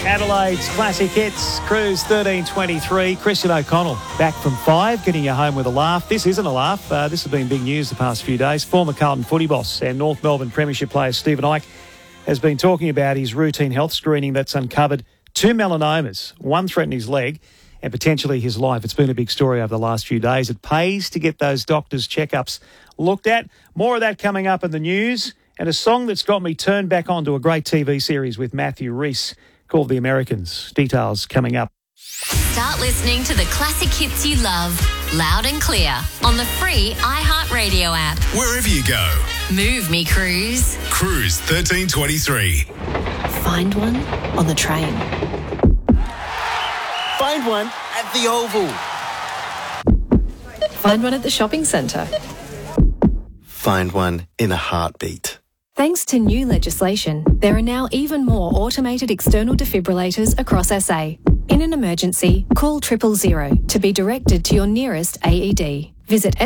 Adelaide's Classic Hits, Cruise 1323. Christian O'Connell back from 5, getting you home with a laugh. This isn't a laugh. This has been big news the past few days. Former Carlton footy boss and North Melbourne Premiership player Stephen Icke has been talking about his routine health screening that's uncovered 2 melanomas, one threatened his leg and potentially his life. It's been a big story over the last few days. It pays to get those doctors' checkups looked at. More of that coming up in the news, and a song that's got me turned back onto a great TV series with Matthew Rhys called The Americans. Details coming up. Start listening to the classic hits you love, loud and clear, on the free iHeartRadio app. Wherever you go. Move me, Cruise. Cruise 1323. Find one on the train. Find one at the Oval. Find one at the shopping centre. Find one in a heartbeat. Thanks to new legislation, there are now even more automated external defibrillators across SA. In an emergency, call 000 to be directed to your nearest AED. Visit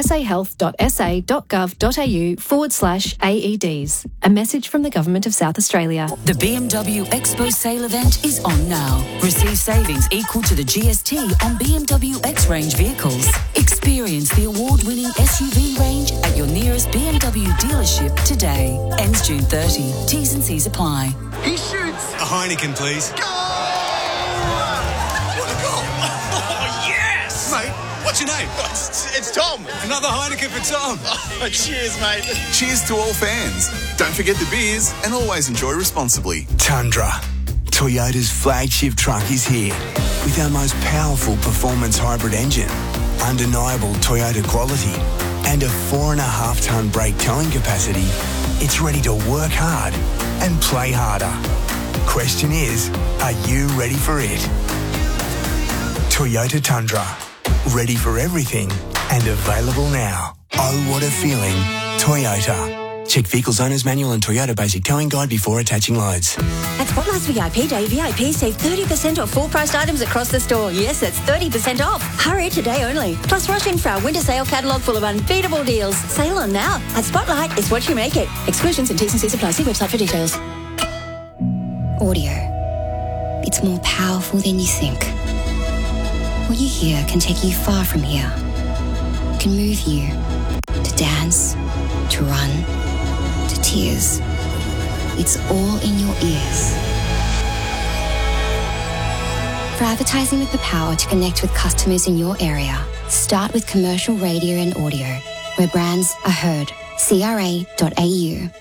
sahealth.sa.gov.au/AEDs. A message from the Government of South Australia. The BMW Expo sale event is on now. Receive savings equal to the GST on BMW X-Range vehicles. Experience the award-winning SUV range at your nearest BMW dealership today. Ends June 30. T's and C's apply. He shoots. A Heineken, please. Goal! What a goal! Oh, yes! Mate, what's your name? It's Tom. Another Heineken for Tom. Oh, cheers, mate. Cheers to all fans. Don't forget the beers and always enjoy responsibly. Tundra. Toyota's flagship truck is here with our most powerful performance hybrid engine, undeniable Toyota quality, and a 4.5-tonne brake towing capacity. It's ready to work hard and play harder. Question is, are you ready for it? Toyota Tundra. Ready for everything and available now. Oh, what a feeling. Toyota. Check Vehicles Owner's Manual and Toyota Basic Towing Guide before attaching loads. At Spotlight's VIP Day, VIPs save 30% off full-priced items across the store. Yes, that's 30% off. Hurry today only. Plus, rush in for our winter sale catalogue full of unbeatable deals. Sale on now. At Spotlight, it's what you make it. Exclusions and T's and C's apply. See website for details. Audio. It's more powerful than you think. What you hear can take you far from here. It can move you to dance, to run, to tears. It's all in your ears. For advertising with the power to connect with customers in your area, start with commercial radio and audio, where brands are heard. CRA.au.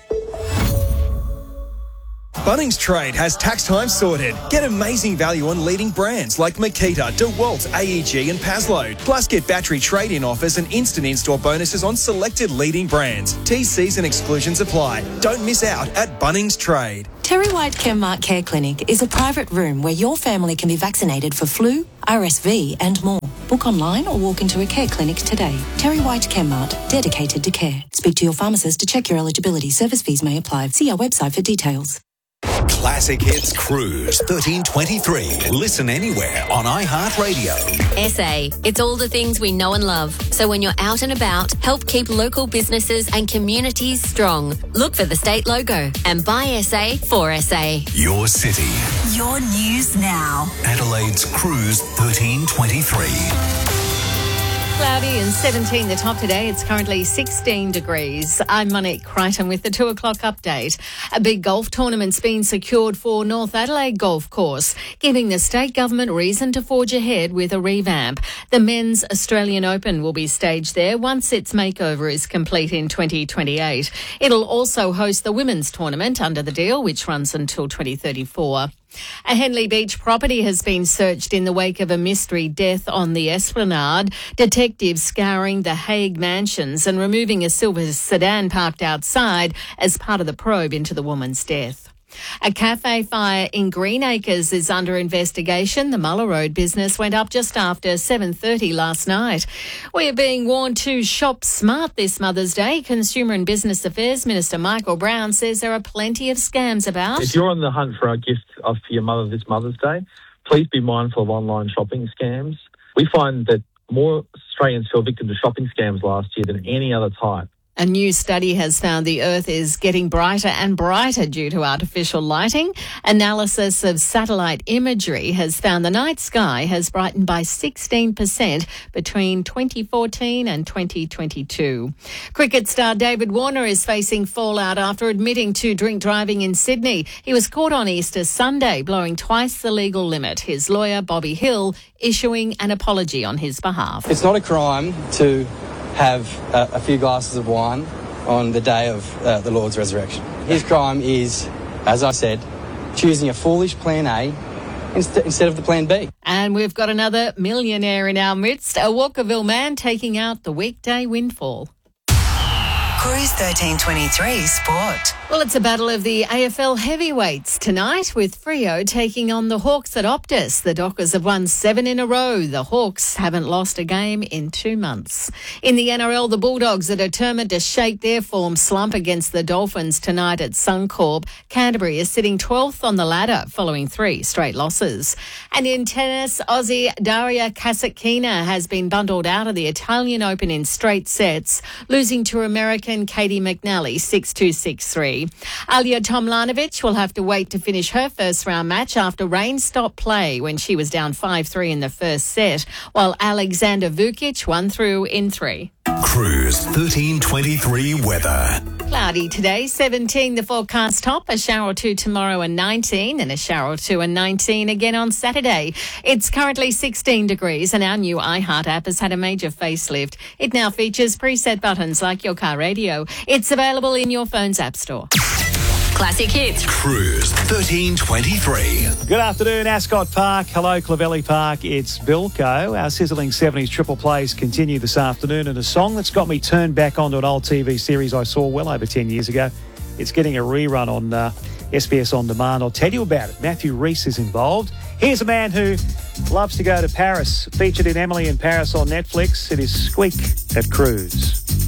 Bunnings Trade has tax time sorted. Get amazing value on leading brands like Makita, DeWalt, AEG and Paslow. Plus get battery trade-in offers and instant in-store bonuses on selected leading brands. TCs and exclusions apply. Don't miss out at Bunnings Trade. Terry White Chemmart Care Clinic is a private room where your family can be vaccinated for flu, RSV and more. Book online or walk into a care clinic today. Terry White Chemmart, dedicated to care. Speak to your pharmacist to check your eligibility. Service fees may apply. See our website for details. Classic Hits Cruise 1323. Listen anywhere on iHeartRadio. SA, it's all the things we know and love. So when you're out and about, help keep local businesses and communities strong. Look for the state logo and buy SA for SA. Your city. Your news now. Adelaide's Cruise 1323. Cloudy and 17 the top today. It's currently 16 degrees. I'm Monique Crichton with the 2 o'clock update. A big golf tournament's been secured for North Adelaide Golf Course, giving the state government reason to forge ahead with a revamp. The Men's Australian Open will be staged there once its makeover is complete in 2028. It'll also host the women's tournament under the deal, which runs until 2034. A Henley Beach property has been searched in the wake of a mystery death on the Esplanade. Detectives scouring the Hague mansions and removing a silver sedan parked outside as part of the probe into the woman's death. A cafe fire in Greenacres is under investigation. The Muller Road business went up just after 7:30 last night. We're being warned to shop smart this Mother's Day. Consumer and Business Affairs Minister Michael Brown says there are plenty of scams about. If you're on the hunt for a gift for your mother this Mother's Day, please be mindful of online shopping scams. We find that more Australians fell victim to shopping scams last year than any other type. A new study has found the Earth is getting brighter and brighter due to artificial lighting. Analysis of satellite imagery has found the night sky has brightened by 16% between 2014 and 2022. Cricket star David Warner is facing fallout after admitting to drink driving in Sydney. He was caught on Easter Sunday, blowing twice the legal limit. His lawyer, Bobby Hill, issuing an apology on his behalf. It's not a crime to have a few glasses of wine on the day of the Lord's resurrection. His crime is, as I said, choosing a foolish plan A instead of the plan B. And we've got another millionaire in our midst, a Walkerville man taking out the weekday windfall. Cruise 1323 Sport. Well, it's a battle of the AFL heavyweights tonight with Freo taking on the Hawks at Optus. The Dockers have won 7 in a row. The Hawks haven't lost a game in 2 months. In the NRL, the Bulldogs are determined to shake their form slump against the Dolphins tonight at Suncorp. Canterbury is sitting 12th on the ladder following 3 straight losses. And in tennis, Aussie Daria Kasatkina has been bundled out of the Italian Open in straight sets, losing to American Katie McNally 6-2, 6-3. Alja Tomljanovic will have to wait to finish her first round match after rain stopped play when she was down 5-3 in the first set, while Alexander Vukic won through in 3. Cruise 1323 weather. Cloudy today, 17 the forecast top, a shower or 2 tomorrow and 19, and a shower or 2 and 19 again on Saturday. It's currently 16 degrees and our new iHeart app has had a major facelift. It now features preset buttons like your car radio. It's available in your phone's app store. Classic hits. Cruise 1323. Good afternoon, Ascot Park. Hello, Clovelly Park. It's Bilko. Our sizzling 70s triple plays continue this afternoon, and a song that's got me turned back onto an old TV series I saw well over 10 years ago. It's getting a rerun on SBS On Demand. I'll tell you about it. Matthew Rhys is involved. Here's a man who loves to go to Paris. Featured in Emily in Paris on Netflix. It is Squeak at Cruise.